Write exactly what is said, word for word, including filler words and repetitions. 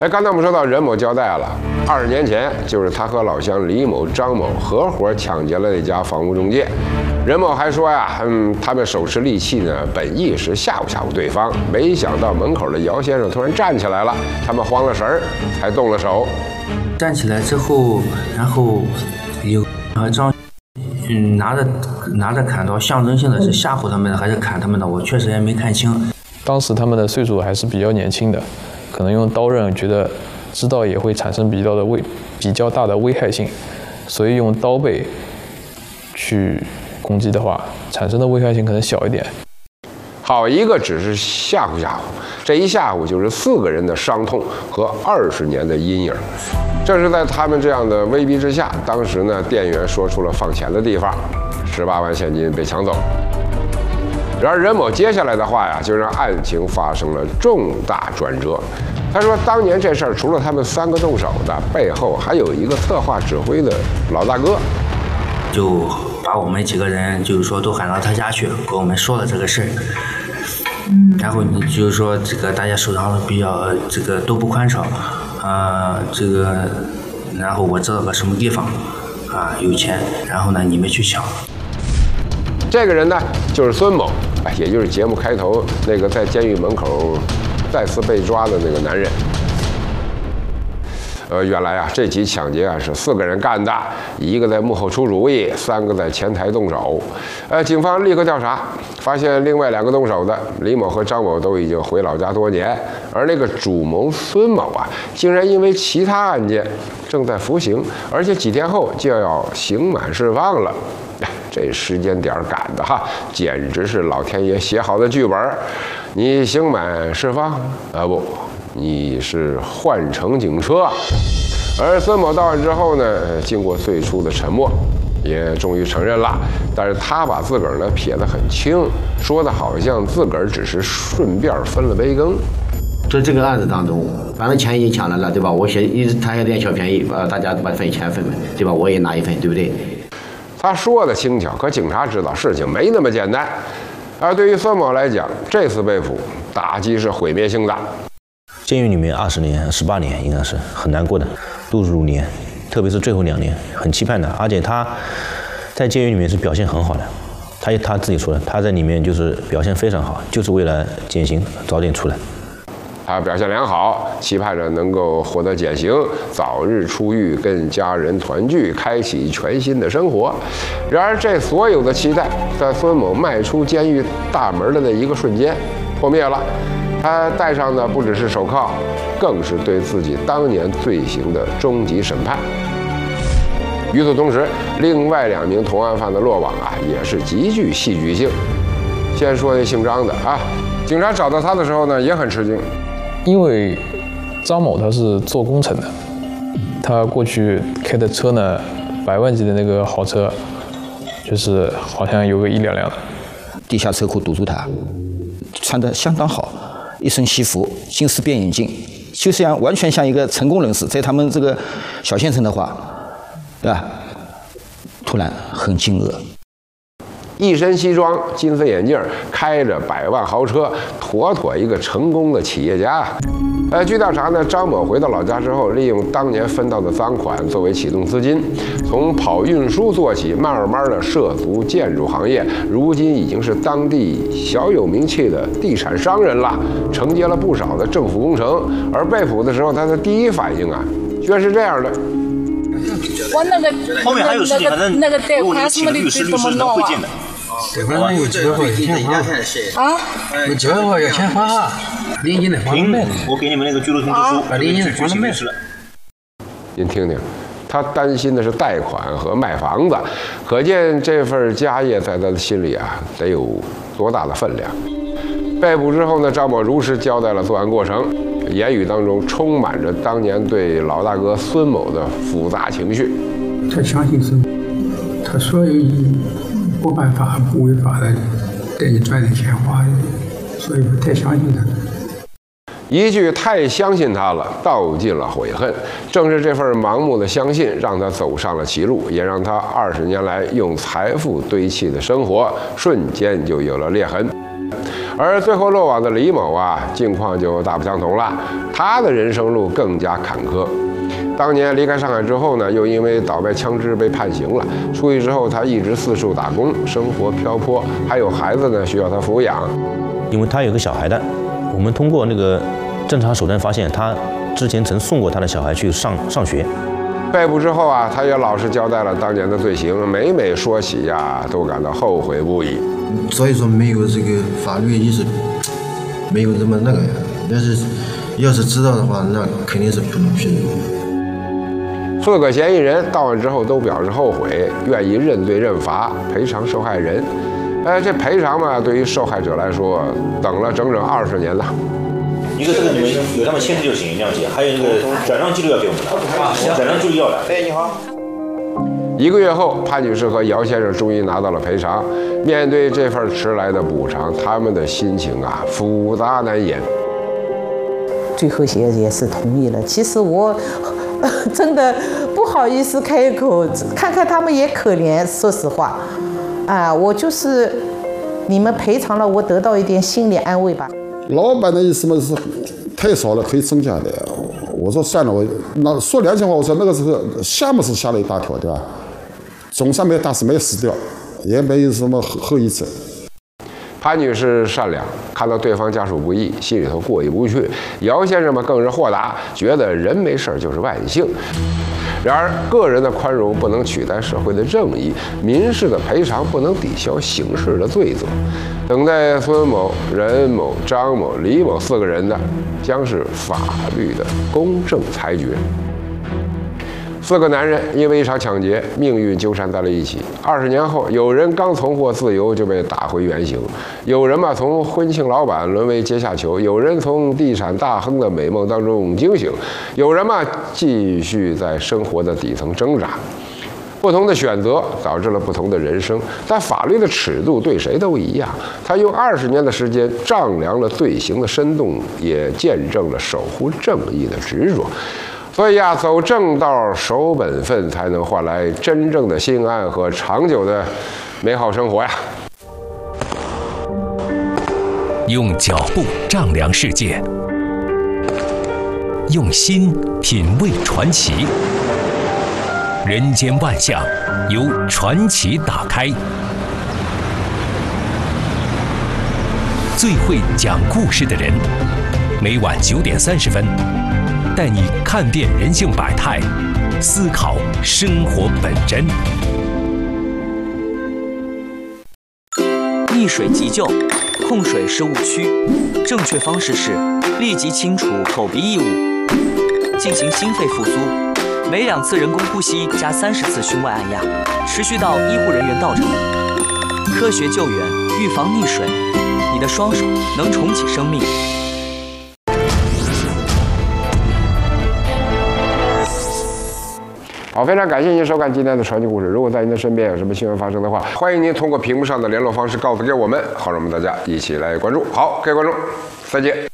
哎，刚才我们说到任某交代了，二十年前就是他和老乡李某、张某合伙抢劫了那家房屋中介。任某还说呀，嗯，他们手持利器呢，本意是吓唬吓唬对方，没想到门口的姚先生突然站起来了，他们慌了神儿，才动了手。 站起来之后，然后有呃张嗯拿着拿着砍刀，象征性的是吓唬他们的还是砍他们的，我确实也没看清。 当时他们的岁数还是比较年轻的。 可能用刀刃，觉得知道也会产生比较的危比较大的危害性，所以用刀背去攻击的话，产生的危害性可能小一点。 好一个只是吓唬吓唬，这一吓唬就是四个人的伤痛和二十年的阴影。正是在他们这样的威逼之下，当时呢，店员说出了放钱的地方，十八万现金被抢走。 然而任某接下来的话呀，就让案情发生了重大转折。他说，当年这事儿除了他们三个动手的，背后还有一个策划指挥的老大哥， 就把我们几个人就是说都喊到他家去，跟我们说了这个事儿。然后你就是说这个大家手上比较这个都不宽敞，啊、呃，这个，然后我知道个什么地方，啊、呃、有钱，然后呢你们去抢。 这个人呢就是孙某。 哎，也就是节目开头那个在监狱门口再次被抓的那个男人。呃，原来啊，这起抢劫啊是四个人干的，一个在幕后出主意，三个在前台动手。呃，警方立刻调查，发现另外两个动手的李某和张某都已经回老家多年，而那个主谋孙某啊，竟然因为其他案件正在服刑，而且几天后就要刑满释放了。 这时间点赶的哈，简直是老天爷写好的剧本。你刑满释放啊不，你是换乘警车。而孙某到案之后呢，经过最初的沉默，也终于承认了。但是他把自个儿呢撇得很轻，说的好像自个儿只是顺便分了杯羹。 在这个案子当中，反正钱已经抢来了，对吧？我写一直他还点小便宜，呃，大家把份钱分分，对吧？我也拿一份，对不对？ 他说的轻巧，可警察知道事情没那么简单。而对于孙某来讲，这次被捕打击是毁灭性的。 监狱里面二十年、十八年应该是很难过的，度日如年，特别是最后两年，很期盼的。而且他在监狱里面是表现很好的，他他自己说的，他在里面就是表现非常好，就是为了减刑，早点出来。 他表现良好，期盼着能够获得减刑，早日出狱，跟家人团聚，开启全新的生活。然而，这所有的期待，在孙某迈出监狱大门的那一个瞬间破灭了。他戴上的不只是手铐，更是对自己当年罪行的终极审判。与此同时，另外两名同案犯的落网啊，也是极具戏剧性。先说那姓张的啊，警察找到他的时候呢，也很吃惊。 因为张某他是做工程的，他过去开的车呢，百万级的那个豪车，就是好像有个一两辆的。 地下车库堵住他，穿得相当好，一身西服，金丝边眼镜，就像完全像一个成功人士。在他们这个小县城的话，对吧？突然很惊愕。 一身西装，金丝眼镜，开着百万豪车，妥妥一个成功的企业家。呃，据调查呢，张某回到老家之后，利用当年分到的赃款作为启动资金，从跑运输做起，慢慢的涉足建筑行业，如今已经是当地小有名气的地产商人了，承接了不少的政府工程。而被捕的时候，他的第一反应啊，居然是这样的。 我那个后面还有事情，反正那个贷款什么的，律师律师能会见的。 贷款有几百块钱还啊？ 有几百块要钱还啊？领进来还没？ 我给你们那个居留通知书， 把领进来还没？ 您听听，他担心的是贷款和卖房子，可见这份家业在他的心里啊，得有多大的分量。被捕之后呢，张某如实交代了作案过程。 言语当中充满着当年对老大哥孙某的复杂情绪。 他相信孙某，他所有不犯法、不违法的，带你赚点钱花，所以不太相信他。 一句太相信他了，道尽了悔恨。正是这份盲目的相信，让他走上了歧路，也让他二十年来用财富堆砌的生活，瞬间就有了裂痕。 而最后落网的李某啊，境况就大不相同了，他的人生路更加坎坷。当年离开上海之后呢，又因为倒卖枪支被判刑了。出狱之后，他一直四处打工，生活漂泊，还有孩子呢需要他抚养。 因为他有个小孩的，我们通过那个侦查手段发现，他之前曾送过他的小孩去上上学。 被捕之后啊，他也老实交代了当年的罪行，每每说起呀，都感到后悔不已。 所以说，没有这个法律意识，没有这么那个呀。但是，要是知道的话，那肯定是不能去的。 四个嫌疑人到案之后都表示后悔，愿意认罪认罚，赔偿受害人。呃，这赔偿嘛，对于受害者来说，等了整整二十年了。 一个这个你们有他们签字就行，谅解。还有那个转账记录要给我们的，转账记录要来。 哎，你好。 一个月后，潘女士和姚先生终于拿到了赔偿。面对这份迟来的补偿，他们的心情啊，复杂难言。 最后也也是同意了。其实我真的不好意思开口，看看他们也可怜。说实话，啊，我就是你们赔偿了，我得到一点心理安慰吧。 老板的意思嘛是太少了，可以增加的。我说算了，我那说良心话，我说那个时候项目是下了一大条，对吧？总算没大事，没死掉，也没有什么后后遗症。 潘女士善良，看到对方家属不易，心里头过意不去。姚先生嘛更是豁达，觉得人没事就是万幸。然而，个人的宽容不能取代社会的正义，民事的赔偿不能抵消刑事的罪责。等待孙某、任某、张某、李某四个人的，将是法律的公正裁决。四个男人因为一场抢劫，命运纠缠在了一起。二十年后，有人刚重获自由就被打回原形，有人嘛从婚庆老板沦为阶下囚，有人从地产大亨的美梦当中惊醒，有人嘛继续在生活的底层挣扎。不同的选择导致了不同的人生，但法律的尺度对谁都一样。他用二十年的时间丈量了罪行的深度，也见证了守护正义的执着。所以啊，走正道、守本分，才能换来真正的心安和长久的美好生活呀！ 用脚步丈量世界，用心品味传奇。人间万象，由传奇打开。最会讲故事的人，每晚九点三十分。带你看遍人性百态，思考生活本真。 溺水急救，控水是误区，正确方式是立即清除口鼻异物，进行心肺复苏，每两次人工呼吸加三十次胸外按压，持续到医护人员到场。科学救援，预防溺水，你的双手能重启生命。 好，非常感谢您收看今天的传奇故事。如果在您的身边有什么新闻发生的话，欢迎您通过屏幕上的联络方式告诉给我们，好让我们大家一起来关注。好，各位观众，再见。